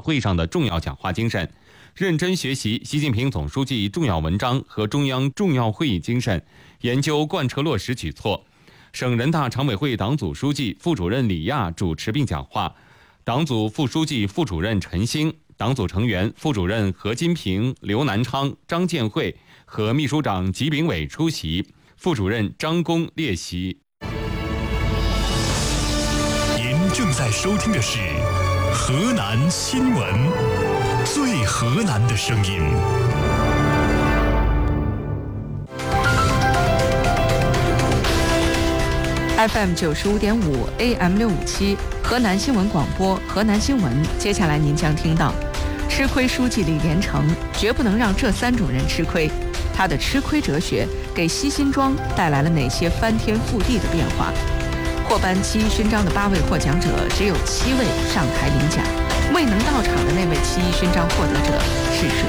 会上的重要讲话精神，认真学习习近平总书记重要文章和中央重要会议精神，研究贯彻落实举措。省人大常委会党组书记、副主任李亚主持并讲话，党组副书记、副主任陈星，党组成员、副主任何金平、刘南昌、张建慧和秘书长吉炳伟出席，副主任张工列席。 您正在收听的是河南新闻，最河南的声音。 FM 95.5 AM 657河南新闻广播，河南新闻。接下来您将听到，吃亏书记李连成绝不能让这3种人吃亏。他的吃亏哲学给西辛庄带来了哪些翻天覆地的变化？获颁七一勋章的8位获奖者，只有7位上台领奖，未能到场的那位七一勋章获得者是谁？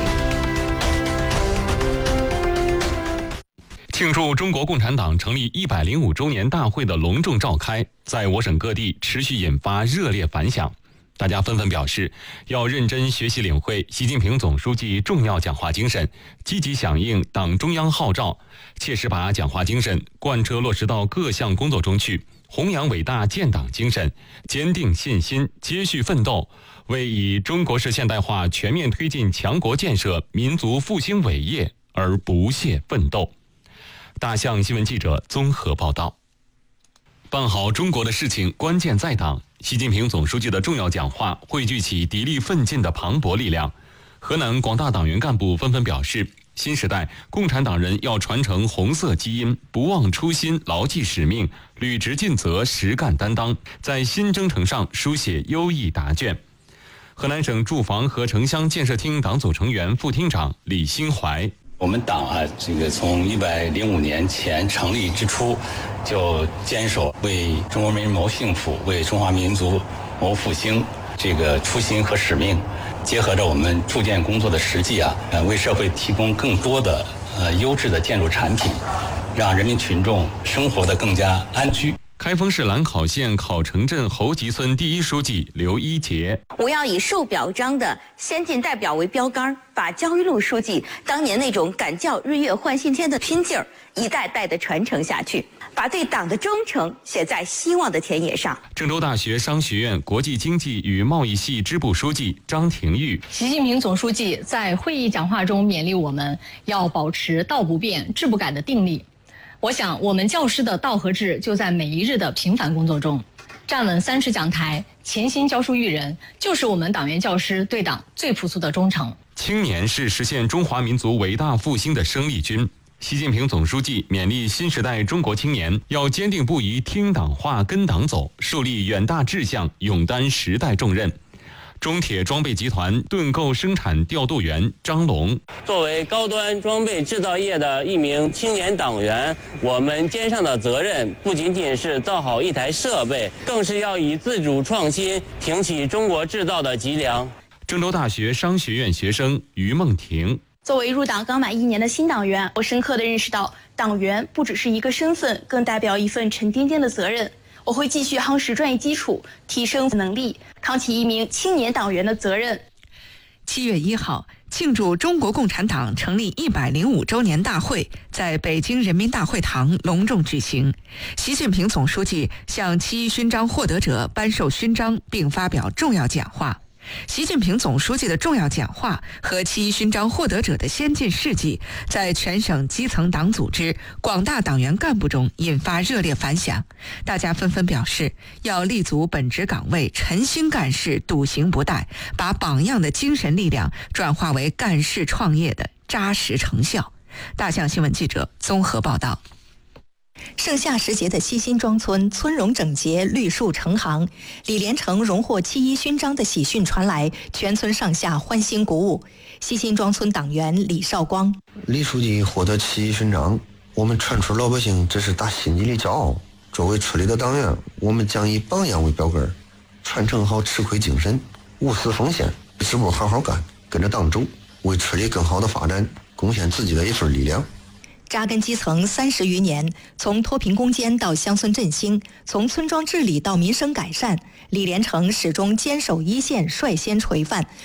庆祝中国共产党成立105周年大会的隆重召开，在我省各地持续引发热烈反响。大家纷纷表示，要认真学习领会习近平总书记重要讲话精神，积极响应党中央号召，切实把讲话精神贯彻落实到各项工作中去，弘扬伟大建党精神，坚定信心，接续奋斗，为以中国式现代化全面推进强国建设、民族复兴伟业而不懈奋斗。大象新闻记者综合报道。办好中国的事情，关键在党。习近平总书记的重要讲话汇聚起砥砺奋进的磅礴力量。河南广大党员干部纷纷表示，新时代共产党人要传承红色基因，不忘初心，牢记使命，履职尽责，实干担当，在新征程上书写优异答卷。河南省住房和城乡建设厅党组成员、副厅长李新怀。 我们党从105年前成立之初，就坚守为中国人民谋幸福、为中华民族谋复兴这个初心和使命，结合着我们铸建工作的实际为社会提供更多的优质的建筑产品，让人民群众生活得更加安居。 开封市兰考县考城镇侯集村第1书记刘一杰， 我要以受表彰的先进代表为标杆，把焦裕禄书记当年那种敢教日月换新天的拼劲儿一代代的传承下去，把对党的忠诚写在希望的田野上。 郑州大学商学院国际经济与贸易系支部书记张廷玉， 习近平总书记在会议讲话中勉励我们要保持道不变、志不改的定力。我想，我们教师的道和志就在每一日的平凡工作中。站稳3尺讲台，潜心教书育人，就是我们党员教师对党最朴素的忠诚。 青年是实现中华民族伟大复兴的生力军。习近平总书记勉励新时代中国青年要坚定不移听党话、跟党走，树立远大志向，勇担时代重任。中铁装备集团盾构生产调度员张龙， 作为高端装备制造业的一名青年党员，我们肩上的责任不仅仅是造好一台设备，更是要以自主创新挺起中国制造的脊梁。 郑州大学商学院学生于梦婷， 作为入党刚满1年的新党员，我深刻地认识到，党员不只是一个身份，更代表一份沉甸甸的责任。我会继续夯实专业基础，提升能力，扛起一名青年党员的责任。 7月1号，庆祝中国共产党成立105周年大会在北京人民大会堂隆重举行。习近平总书记向七一勋章获得者颁授勋章，并发表重要讲话。习近平总书记的重要讲话和七一勋章获得者的先进事迹，在全省基层党组织、广大党员干部中引发热烈反响。大家纷纷表示，要立足本职岗位，沉心干事，笃行不怠，把榜样的精神力量转化为干事创业的扎实成效。大象新闻记者综合报道。 盛夏时节的西辛庄村，村容整洁，绿树成行。李连成荣获七一勋章的喜讯传来，全村上下欢欣鼓舞。西辛庄村党员李少光： 李书记获得七一勋章，我们全村老百姓这是打心底的骄傲。作为村里的党员，我们将以榜样为标杆，传承好吃亏精神，无私奉献，事务好好干，跟着党走，为村里更好的发展贡献自己的一份力量。 扎根基层30余年，从脱贫攻坚到乡村振兴，从村庄治理到民生改善，李连成始终坚守一线，率先垂范，